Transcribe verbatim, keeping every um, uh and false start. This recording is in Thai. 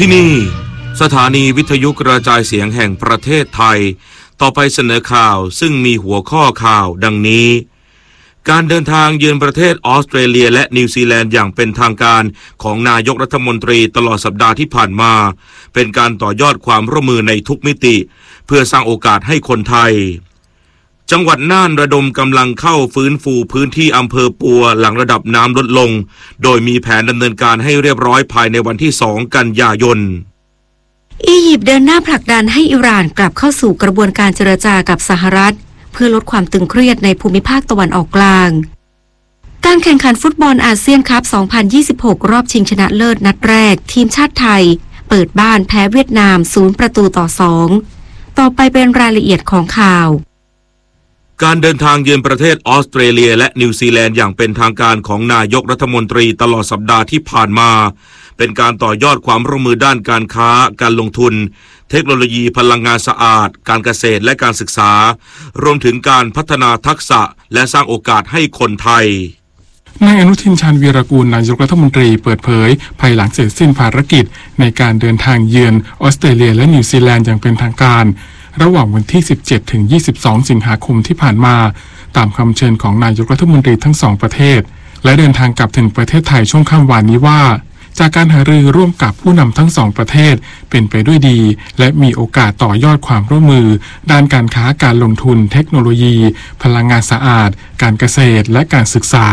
ที่นี่สถานีวิทยุกระจายเสียงแห่งประเทศไทยต่อไปเสนอข่าวซึ่งมีหัวข้อข่าวดังนี้การเดินทางเยือนประเทศออสเตรเลียและนิวซีแลนด์อย่างเป็นทางการของนายกรัฐมนตรีตลอดสัปดาห์ที่ผ่านมาเป็นการต่อยอดความร่วมมือในทุกมิติเพื่อสร้างโอกาสให้คนไทยจังหวัดน่านระดมกำลังเข้าฟื้นฟูพื้นที่อำเภอปัวหลังระดับน้ำลดลงโดยมีแผนดำเนินการให้เรียบร้อยภายในวันที่สองกันยายนอียิปต์เดินหน้าผลักดันให้อิหร่านกลับเข้าสู่กระบวนการเจรจากับสหรัฐเพื่อลดความตึงเครียดในภูมิภาคตะวันออกกลางการแข่งขันฟุตบอลอาเซียนคัพ สองพันยี่สิบหก รอบชิงชนะเลิศนัดแรกทีมชาติไทยเปิดบ้านแพ้เวียดนามศูนย์ประตูต่อสองต่อไปเป็นรายละเอียดของข่าวการเดินทางเยือนประเทศออสเตรเลียและนิวซีแลนด์อย่างเป็นทางการของนายกรัฐมนตรีตลอดสัปดาห์ที่ผ่านมาเป็นการต่อยอดความร่วมมือด้านการค้าการลงทุนเทคโนโลยีพลังงานสะอาดการเกษตรและการศึกษารวมถึงการพัฒนาทักษะและสร้างโอกาสให้คนไทยนายอนุทินชาญวีรกูลนายกรัฐมนตรีเปิดเผยภายหลังเสร็จสิ้นภารกิจในการเดินทางเยือนออสเตรเลียและนิวซีแลนด์อย่างเป็นทางการระหว่างวันที่สิบเจ็ดถึงยี่สิบสองสิงหาคมที่ผ่านมาตามคำเชิญของนายกรัฐมนตรีทั้งสองประเทศและเดินทางกลับถึงประเทศไทยช่วงค่ำวานนี้ว่าจากการหารือร่วมกับผู้นำทั้งสองประเทศเป็นไปด้วยดีและมีโอกาสต่อยอดความร่วมมือด้านการค้าการลงทุนเทคโนโลยีพลังงานสะอาดการเกษตรและการศึกษา